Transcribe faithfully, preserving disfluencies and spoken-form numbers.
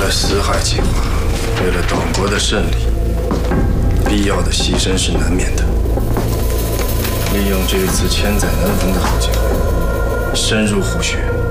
了死海计划，为了党国的胜利，必要的牺牲是难免的。利用这一次千载难逢的好机会，深入虎穴。